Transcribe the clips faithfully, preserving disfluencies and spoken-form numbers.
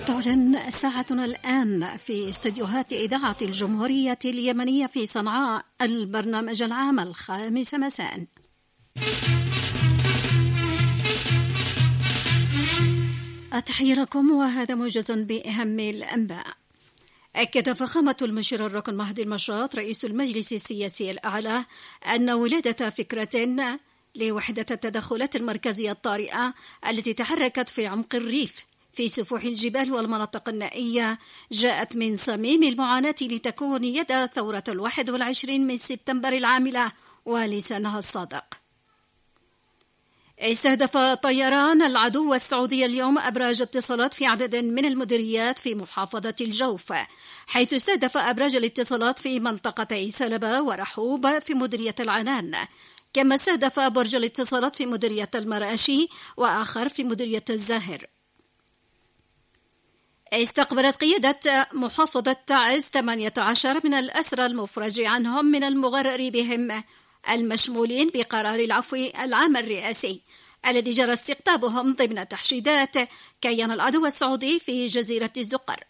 تعلن ساعتنا الآن في استديوهات إذاعة الجمهورية اليمنية في صنعاء البرنامج العام الخامس مساء. أتحيي لكم وهذا موجز بأهم الأنباء. أكد فخامة المشير الركن مهدي المشاط رئيس المجلس السياسي الأعلى أن ولادة فكرة لوحدة التدخلات المركزية الطارئة التي تحركت في عمق الريف في سفوح الجبال والمناطق النائية جاءت من صميم المعاناة لتكون يد ثورة الواحد والعشرين من سبتمبر العاملة ولسانها الصادق. استهدف طيران العدو السعودي اليوم أبراج اتصالات في عدد من المديريات في محافظة الجوف، حيث استهدف أبراج الاتصالات في منطقتي سلبة ورحوب في مديرية العنان، كما استهدف برج الاتصالات في مديرية المراشي وآخر في مديرية الزاهر. استقبلت قيادة محافظة تعز ثمانية عشر من الأسرى المفرج عنهم من المغرر بهم المشمولين بقرار العفو العام الرئاسي الذي جرى استقطابهم ضمن تحشيدات كيان العدو السعودي في جزيرة الزقر.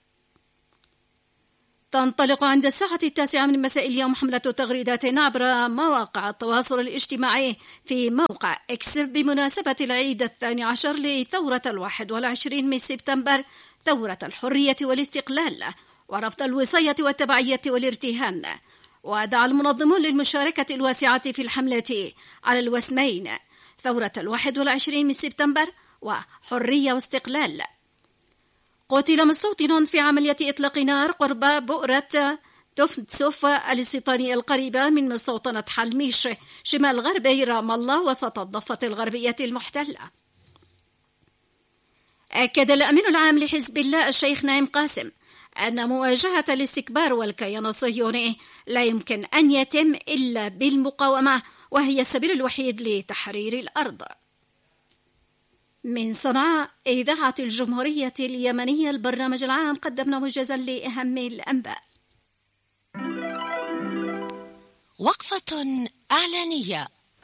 تنطلق عند الساعة التاسعة من مساء اليوم حملة تغريدات عبر مواقع التواصل الاجتماعي في موقع إكس بمناسبة العيد الثاني عشر لثورة الواحد والعشرين من سبتمبر، ثورة الحرية والاستقلال ورفض الوصاية والتبعية والارتهان. ودعا المنظمون للمشاركة الواسعة في الحملة على الوسمين ثورة الواحد والعشرين من سبتمبر وحرية واستقلال. قتل مستوطن في عملية إطلاق نار قرب بؤرة تفنسوف الاستيطانية القريبة من مستوطنة حلميش شمال غربي رام الله وسط الضفة الغربية المحتلة. أكد الأمين العام لحزب الله الشيخ نايم قاسم أن مواجهة الاستكبار والكيان الصهيوني لا يمكن أن يتم إلا بالمقاومة، وهي السبيل الوحيد لتحرير الأرض. من صنعاء إذاعة الجمهورية اليمنية البرنامج العام قدمنا موجزا لأهم الأنباء. وقفة إعلانية.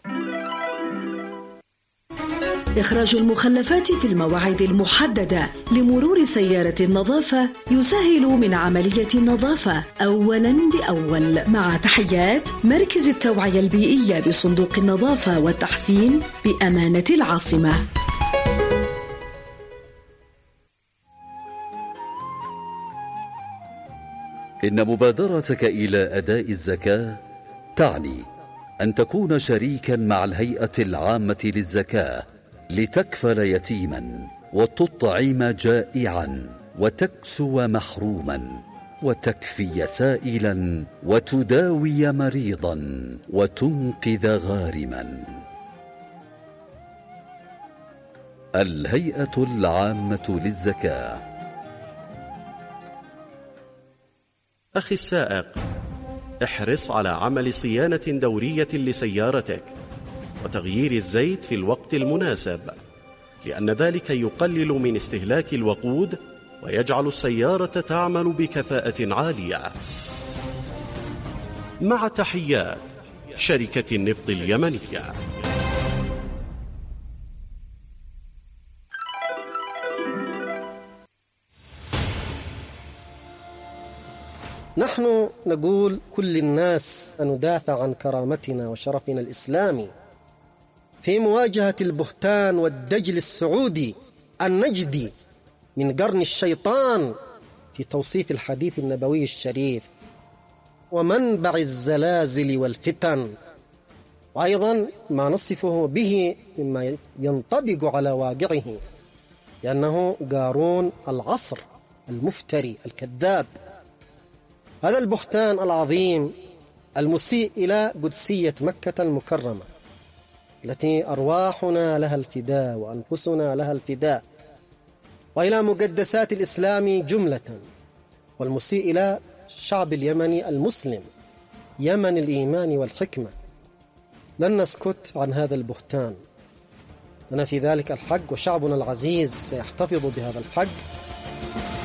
إخراج المخلفات في المواعيد المحددة لمرور سيارة النظافة يسهل من عملية النظافة أولا بأول، مع تحيات مركز التوعية البيئية بصندوق النظافة والتحسين بأمانة العاصمة. إن مبادرتك إلى أداء الزكاة تعني أن تكون شريكا مع الهيئة العامة للزكاة لتكفل يتيما وتطعم جائعا وتكسو محروما وتكفي سائلا وتداوي مريضا وتنقذ غارما. الهيئة العامة للزكاة. أخي السائق، احرص على عمل صيانة دورية لسيارتك وتغيير الزيت في الوقت المناسب، لأن ذلك يقلل من استهلاك الوقود ويجعل السيارة تعمل بكفاءة عالية. مع تحيات شركة النفط اليمنية. نحن نقول كل الناس أن ندافع عن كرامتنا وشرفنا الإسلامي في مواجهة البهتان والدجل السعودي النجدي من قرن الشيطان في توصيف الحديث النبوي الشريف ومنبع الزلازل والفتن، وأيضا ما نصفه به مما ينطبق على واقعه، لأنه قارون العصر المفتري الكذاب. هذا البهتان العظيم المسيء إلى قدسية مكة المكرمة التي أرواحنا لها الفداء وأنفسنا لها الفداء، وإلى مقدسات الإسلام جملة، والمسيء إلى الشعب اليمني المسلم يمن الإيمان والحكمة. لن نسكت عن هذا البهتان، لنا في ذلك الحق، وشعبنا العزيز سيحتفظ بهذا الحق